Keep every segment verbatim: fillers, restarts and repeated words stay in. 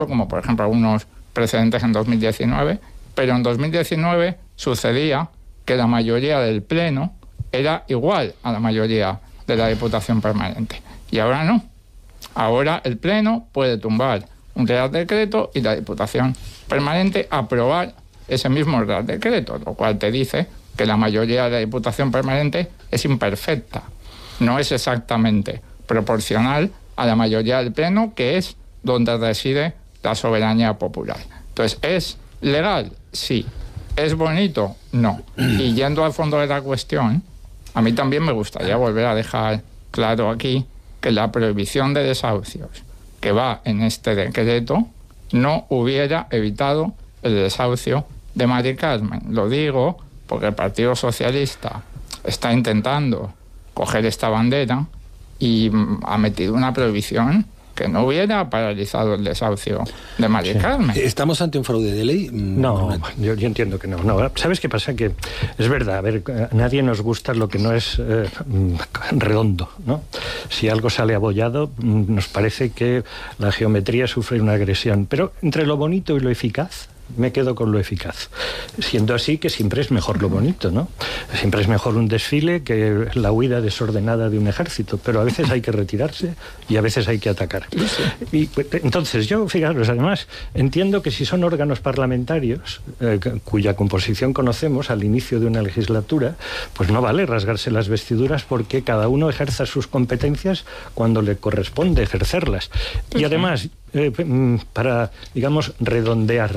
como por ejemplo algunos precedentes en dos mil diecinueve, pero en dos mil diecinueve sucedía que la mayoría del Pleno era igual a la mayoría de la Diputación Permanente. Y ahora no. Ahora el Pleno puede tumbar un Real Decreto y la Diputación Permanente aprobar ese mismo Real Decreto, lo cual te dice que la mayoría de la Diputación Permanente es imperfecta. No es exactamente proporcional a la mayoría del Pleno, que es donde reside la soberanía popular. Entonces, ¿es legal? Sí. ¿Es bonito? No. Y yendo al fondo de la cuestión, a mí también me gustaría volver a dejar claro aquí que la prohibición de desahucios que va en este decreto no hubiera evitado el desahucio de Mari Carmen. Lo digo porque el Partido Socialista está intentando coger esta bandera y ha metido una prohibición que no hubiera paralizado el desahucio de Mari Carmen. Sí. ¿Estamos ante un fraude de ley? No, yo, yo entiendo que no, no. ¿Sabes qué pasa? Que es verdad, a ver, a nadie nos gusta lo que no es eh, redondo, ¿no? Si algo sale abollado, nos parece que la geometría sufre una agresión. Pero entre lo bonito y lo eficaz, me quedo con lo eficaz. Siendo así que siempre es mejor lo bonito, ¿no? Siempre es mejor un desfile que la huida desordenada de un ejército, pero a veces hay que retirarse y a veces hay que atacar. Y entonces yo, fijaros, además, entiendo que si son órganos parlamentarios eh, cuya composición conocemos al inicio de una legislatura, pues no vale rasgarse las vestiduras porque cada uno ejerza sus competencias cuando le corresponde ejercerlas. Y además, Eh, para, digamos, redondear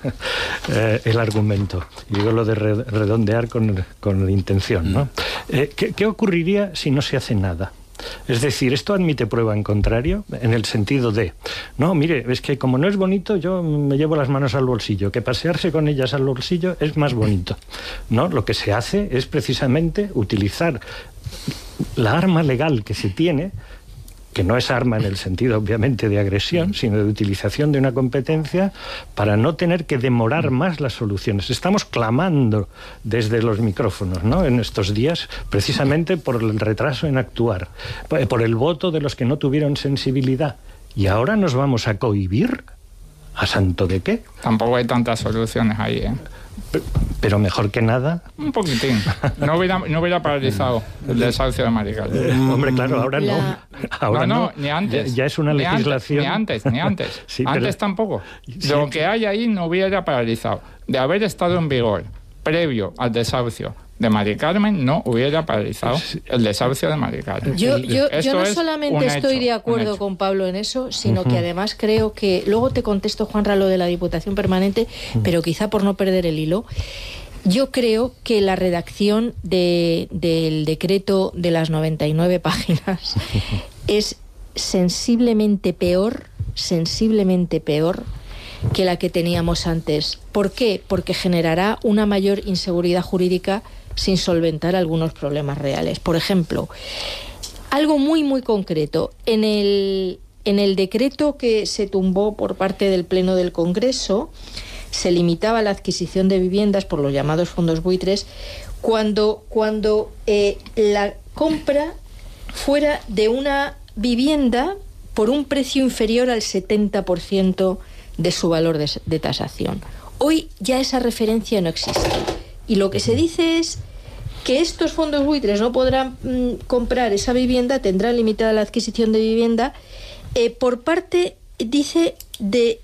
eh, el argumento. Digo lo de re- redondear con, con intención, ¿no? Eh, ¿qué, ¿Qué ocurriría si no se hace nada? Es decir, esto admite prueba en contrario, en el sentido de, no, mire, es que como no es bonito, yo me llevo las manos al bolsillo, que pasearse con ellas al bolsillo es más bonito, ¿no? Lo que se hace es precisamente utilizar la arma legal que se tiene, que no es arma en el sentido obviamente de agresión, sino de utilización de una competencia para no tener que demorar más las soluciones. Estamos clamando desde los micrófonos, ¿no?, en estos días, precisamente por el retraso en actuar, por el voto de los que no tuvieron sensibilidad. ¿Y ahora nos vamos a cohibir? ¿A santo de qué? Tampoco hay tantas soluciones ahí, ¿eh? Pero mejor que nada. Un poquitín. No hubiera, no hubiera paralizado el desahucio de Mari Carmen. Eh, hombre, claro, ahora La... no. Ahora no, no, no, ni antes. Ya, ya es una ni legislación. Antes, ni antes, ni antes. Sí, antes pero... tampoco. Sí. Lo que hay ahí no hubiera paralizado. De haber estado en vigor previo al desahucio de Mari Carmen, no hubiera paralizado el desahucio de Mari Carmen. Yo, yo, yo no es solamente estoy hecho, de acuerdo con Pablo en eso, sino uh-huh. que además creo que, luego te contesto, Juanra, lo de la Diputación Permanente, uh-huh. pero quizá por no perder el hilo, yo creo que la redacción de, del decreto de las noventa y nueve páginas es sensiblemente peor, sensiblemente peor que la que teníamos antes. ¿Por qué? Porque generará una mayor inseguridad jurídica sin solventar algunos problemas reales. Por ejemplo, algo muy, muy concreto. En el, en el decreto que se tumbó por parte del Pleno del Congreso, se limitaba la adquisición de viviendas por los llamados fondos buitres cuando, cuando eh, la compra fuera de una vivienda por un precio inferior al setenta por ciento de su valor de, de tasación. Hoy ya esa referencia no existe. Y lo que se dice es que estos fondos buitres no podrán mmm, comprar esa vivienda, tendrán limitada la adquisición de vivienda, eh, por parte, dice, de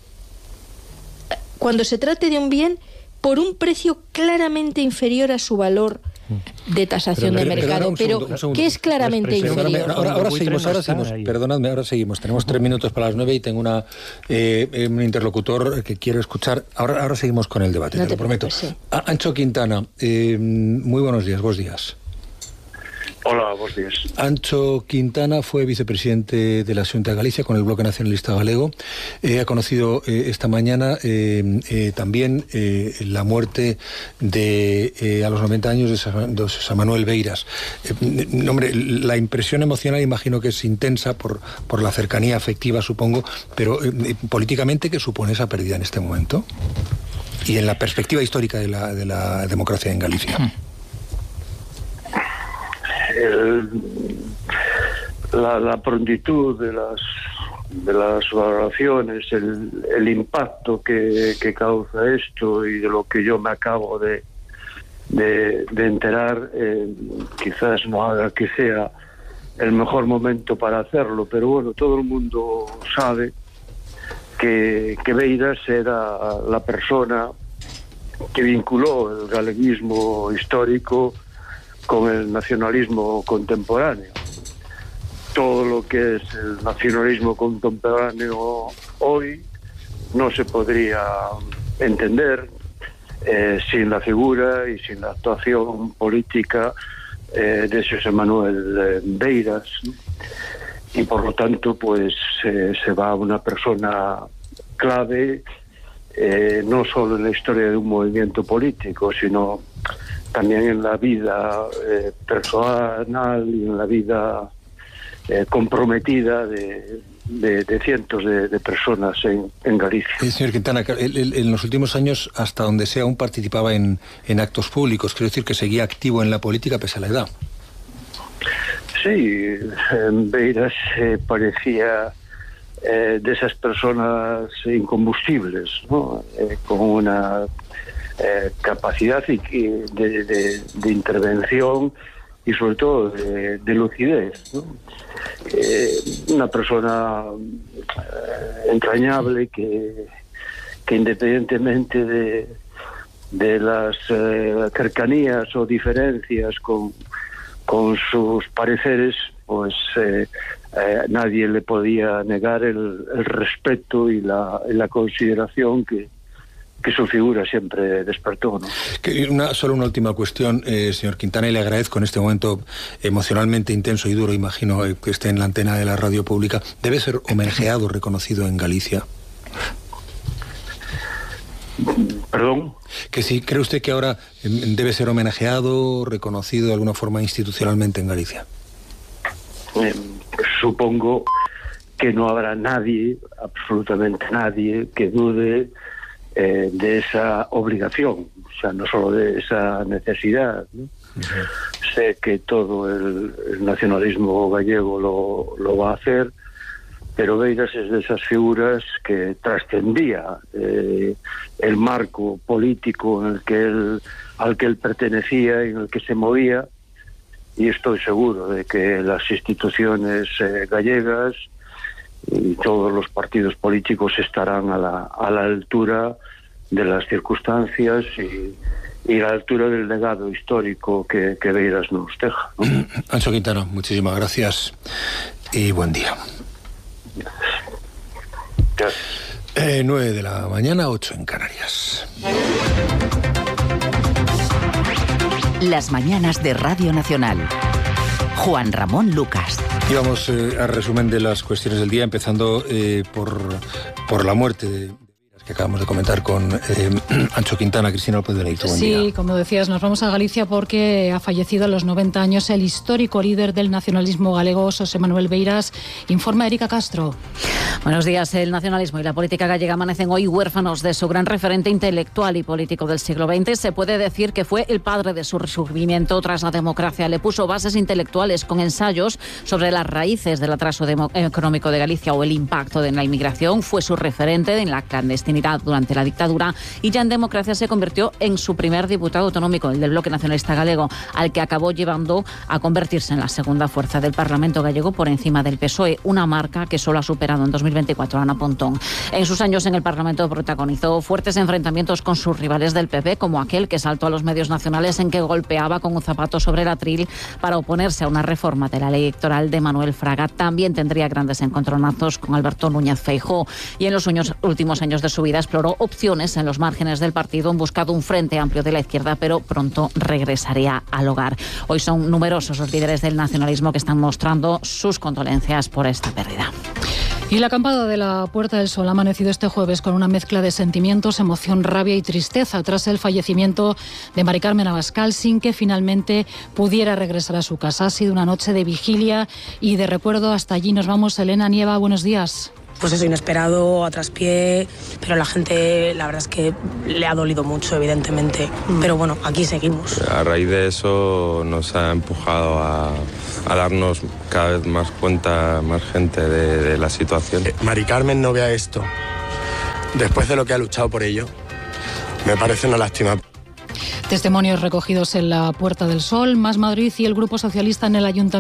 cuando se trate de un bien por un precio claramente inferior a su valor de tasación pero, de mercado, pero, segundo, pero ¿qué es claramente inferior? Ahora, ahora seguimos, ahora seguimos, perdonadme, ahora seguimos. Tenemos tres minutos para las nueve y tengo una eh, un interlocutor que quiero escuchar. Ahora, ahora seguimos con el debate, no te, te lo prometo. Sí. Ancho Quintana, eh, muy buenos días, buenos días. Hola, buenos días. Ancho Quintana fue vicepresidente de la Xunta de Galicia con el Bloque Nacionalista Galego. Eh, ha conocido eh, esta mañana eh, eh, también eh, la muerte de eh, a los noventa años de San, de José Manuel Beiras. Eh, hombre, la impresión emocional imagino que es intensa por, por la cercanía afectiva, supongo, pero eh, políticamente, ¿qué supone esa pérdida en este momento? Y en la perspectiva histórica de la, de la democracia en Galicia. El, la, la prontitud de las de las valoraciones, el, el impacto que, que causa esto y de lo que yo me acabo de, de, de enterar, eh, quizás no haga que sea el mejor momento para hacerlo, pero bueno, todo el mundo sabe que, que Beiras era la persona que vinculó el galeguismo histórico con el nacionalismo contemporáneo. Todo lo que es el nacionalismo contemporáneo hoy no se podría entender eh, sin la figura y sin la actuación política eh, de Xosé Manuel eh, Beiras, y por lo tanto pues eh, se va una persona clave eh, no solo en la historia de un movimiento político, sino también en la vida eh, personal y en la vida Eh, comprometida de, de, de cientos de, de personas en, en Galicia. Eh, señor Quintana, él, él, en los últimos años, hasta donde sea, aún participaba en, en actos públicos, quiero decir que seguía activo en la política pese a la edad. Sí, Beiras eh, parecía eh, de esas personas incombustibles, ¿no? Eh, con una eh, capacidad y, de, de, de intervención y sobre todo de, de lucidez, ¿no? Eh, una persona eh, entrañable que, que independientemente de, de las eh, cercanías o diferencias con, con sus pareceres, pues eh, eh, nadie le podía negar el, el respeto y la, y la consideración que que su figura siempre despertó, ¿no? Una, solo una última cuestión, eh, señor Quintana, y le agradezco en este momento emocionalmente intenso y duro, imagino eh, que esté en la antena de la radio pública. ¿Debe ser homenajeado, reconocido en Galicia? ¿Perdón? Que si cree usted que ahora eh, debe ser homenajeado, reconocido de alguna forma institucionalmente en Galicia. Eh, supongo que no habrá nadie, absolutamente nadie, que dude Eh, de esa obligación, o sea, no solo de esa necesidad, ¿no? Uh-huh. Sé que todo el, el nacionalismo gallego lo, lo va a hacer, pero Beiras es de esas figuras que trascendía eh, el marco político en el que él, al que él pertenecía y en el que se movía, y estoy seguro de que las instituciones eh, gallegas y todos los partidos políticos estarán a la, a la altura de las circunstancias y, y a la altura del legado histórico que, que Beiras nos deja, ¿no? Anxo Quintana, muchísimas gracias y buen día. Gracias. Eh, nueve de la mañana, ocho en Canarias. Las mañanas de Radio Nacional. Juan Ramón Lucas. Y vamos eh, a resumen de las cuestiones del día, empezando eh, por, por la muerte de que acabamos de comentar con eh, Anxo Quintana. Cristina López de Leito, buen sí, día. Como decías, nos vamos a Galicia porque ha fallecido a los noventa años el histórico líder del nacionalismo galego, Xosé Manuel Beiras. Informa Erika Castro. Buenos días. El nacionalismo y la política gallega amanecen hoy huérfanos de su gran referente intelectual y político del siglo veinte. Se puede decir que fue el padre de su resurgimiento tras la democracia. Le puso bases intelectuales con ensayos sobre las raíces del atraso económico de Galicia o el impacto de la inmigración. Fue su referente en la clandestinidad durante la dictadura y ya en democracia se convirtió en su primer diputado autonómico, el del Bloque Nacionalista Galego, al que acabó llevando a convertirse en la segunda fuerza del Parlamento gallego por encima del P S O E, una marca que solo ha superado en dos mil veinticuatro Ana Pontón. En sus años en el Parlamento protagonizó fuertes enfrentamientos con sus rivales del P P, como aquel que saltó a los medios nacionales en que golpeaba con un zapato sobre el atril para oponerse a una reforma de la ley electoral de Manuel Fraga. También tendría grandes encontronazos con Alberto Núñez Feijóo y en los últimos años de su vida exploró opciones en los márgenes del partido en busca de un frente amplio de la izquierda, pero pronto regresaría al hogar. Hoy son numerosos los líderes del nacionalismo que están mostrando sus condolencias por esta pérdida. Y la acampada de la Puerta del Sol ha amanecido este jueves con una mezcla de sentimientos, emoción, rabia y tristeza tras el fallecimiento de Mari Carmen Abascal, sin que finalmente pudiera regresar a su casa. Ha sido una noche de vigilia y de recuerdo. Hasta allí nos vamos. Elena Nieva, buenos días. pues eso, inesperado, a traspié, pero la gente, la verdad es que le ha dolido mucho, evidentemente. Pero bueno, aquí seguimos. A raíz de eso nos ha empujado a, a darnos cada vez más cuenta, más gente de, de la situación. Eh, Mari Carmen no vea esto, después de lo que ha luchado por ello, me parece una lástima. Testimonios recogidos en la Puerta del Sol, Más Madrid y el Grupo Socialista en el Ayuntamiento.